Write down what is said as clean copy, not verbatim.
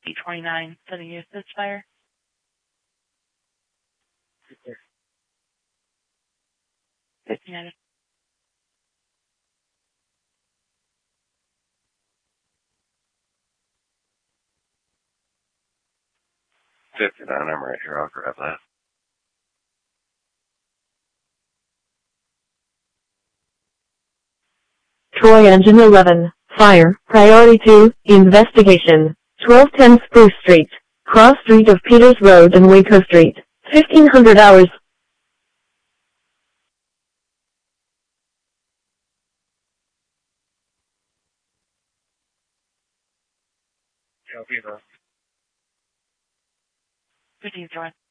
B29, sending you assist fire. Yeah. 59, I'm right here. I'll grab that. Troy Engine 11, fire, priority 2, investigation, 1210 Spruce Street, cross street of Peters Road and Waco Street, 1500 hours. Copy that. Good evening, Troy.